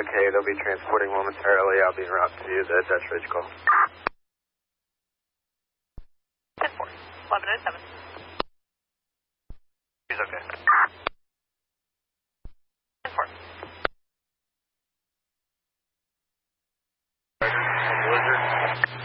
okay. They'll be transporting momentarily. I'll be en route to the Dutch Ridge call. 10-4, 1107. He's okay. 10-4. Blizzard.